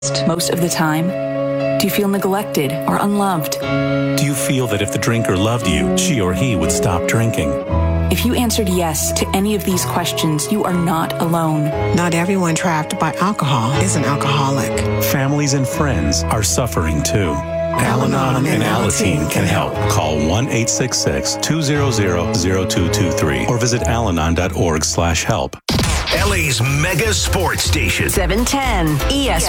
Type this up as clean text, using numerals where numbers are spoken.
most of the time? Do you feel neglected or unloved? Do you feel that if the drinker loved you, she or he would stop drinking? If you answered yes to any of these questions, you are not alone. Not everyone trapped by alcohol is an alcoholic. Families and friends are suffering too. Al-Anon and Alateen can help. Call 1-866-200-0223 or visit alanon.org/help. LA's mega sports station. 710 ESPN.